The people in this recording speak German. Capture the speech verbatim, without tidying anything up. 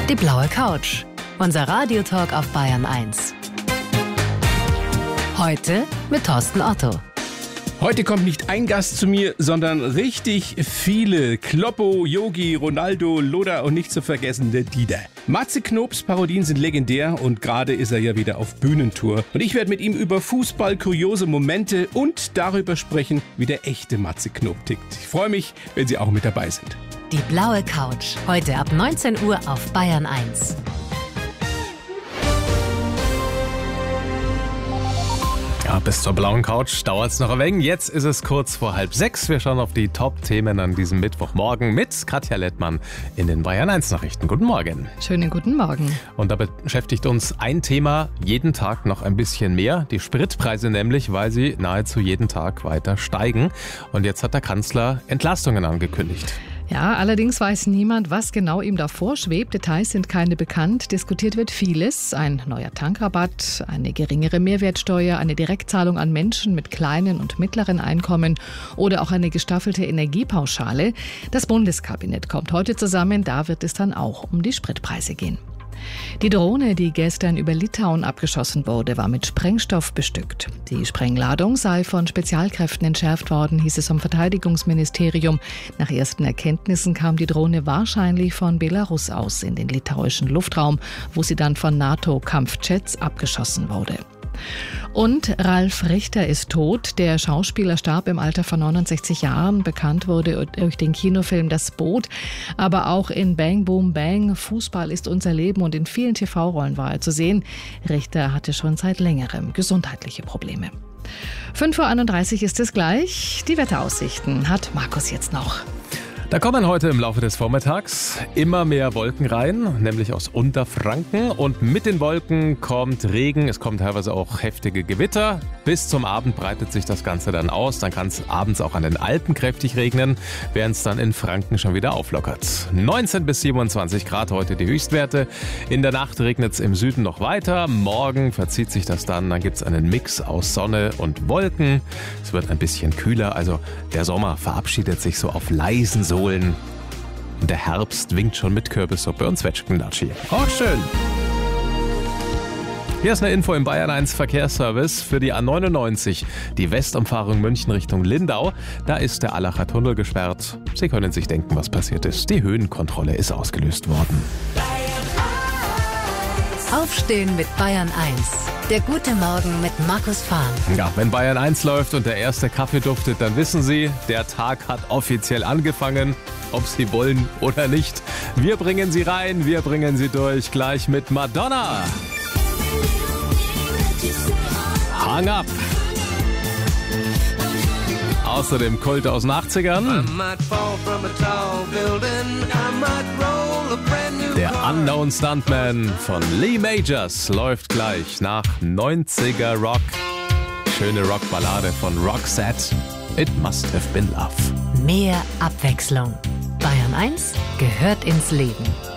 Die blaue Couch. Unser Radiotalk auf Bayern eins. Heute mit Thorsten Otto. Heute kommt nicht ein Gast zu mir, sondern richtig viele. Kloppo, Yogi, Ronaldo, Loda und nicht zu vergessen der Dieter. Matze Knobs Parodien sind legendär und gerade ist er ja wieder auf Bühnentour. Und ich werde mit ihm über Fußball, kuriose Momente und darüber sprechen, wie der echte Matze Knob tickt. Ich freue mich, wenn Sie auch mit dabei sind. Die blaue Couch. Heute ab neunzehn Uhr auf Bayern eins. Ja, bis zur blauen Couch dauert es noch ein wenig. Jetzt ist es kurz vor halb sechs. Wir schauen auf die Top-Themen an diesem Mittwochmorgen mit Katja Lettmann in den Bayern eins Nachrichten. Guten Morgen. Schönen guten Morgen. Und da beschäftigt uns ein Thema jeden Tag noch ein bisschen mehr. Die Spritpreise nämlich, weil sie nahezu jeden Tag weiter steigen. Und jetzt hat der Kanzler Entlastungen angekündigt. Ja, allerdings weiß niemand, was genau ihm davor schwebt. Details sind keine bekannt. Diskutiert wird vieles. Ein neuer Tankrabatt, eine geringere Mehrwertsteuer, eine Direktzahlung an Menschen mit kleinen und mittleren Einkommen oder auch eine gestaffelte Energiepauschale. Das Bundeskabinett kommt heute zusammen. Da wird es dann auch um die Spritpreise gehen. Die Drohne, die gestern über Litauen abgeschossen wurde, war mit Sprengstoff bestückt. Die Sprengladung sei von Spezialkräften entschärft worden, hieß es vom Verteidigungsministerium. Nach ersten Erkenntnissen kam die Drohne wahrscheinlich von Belarus aus in den litauischen Luftraum, wo sie dann von NATO-Kampfjets abgeschossen wurde. Und Ralf Richter ist tot. Der Schauspieler starb im Alter von neunundsechzig Jahren. Bekannt wurde durch den Kinofilm Das Boot, aber auch in Bang Boom Bang, Fußball ist unser Leben und in vielen T V-Rollen war er zu sehen. Richter hatte schon seit längerem gesundheitliche Probleme. fünf Uhr einunddreißig ist es gleich. Die Wetteraussichten hat Markus jetzt noch. Da kommen heute im Laufe des Vormittags immer mehr Wolken rein, nämlich aus Unterfranken. Und mit den Wolken kommt Regen, es kommen teilweise auch heftige Gewitter. Bis zum Abend breitet sich das Ganze dann aus. Dann kann es abends auch an den Alpen kräftig regnen, während es dann in Franken schon wieder auflockert. neunzehn bis siebenundzwanzig Grad heute die Höchstwerte. In der Nacht regnet es im Süden noch weiter. Morgen verzieht sich das dann. Dann gibt es einen Mix aus Sonne und Wolken. Es wird ein bisschen kühler. Also der Sommer verabschiedet sich so auf leisen Sohlen. Und der Herbst winkt schon mit Kürbissuppe und Zwetschgendatschi. Auch schön. Hier ist eine Info im Bayern eins Verkehrsservice für die A neunundneunzig, die Westumfahrung München Richtung Lindau. Da ist der Allacher Tunnel gesperrt. Sie können sich denken, was passiert ist. Die Höhenkontrolle ist ausgelöst worden. Aufstehen mit Bayern eins. Der gute Morgen mit Markus Fahn. Ja, wenn Bayern eins läuft und der erste Kaffee duftet, dann wissen Sie, der Tag hat offiziell angefangen, ob Sie wollen oder nicht. Wir bringen Sie rein, wir bringen Sie durch, gleich mit Madonna. Hang Up. Außerdem Kult aus den achtzigern. Der Unknown Stuntman von Lee Majors läuft gleich nach neunziger Rock. Schöne Rockballade von Roxette. It Must Have Been Love. Mehr Abwechslung. Bayern eins gehört ins Leben.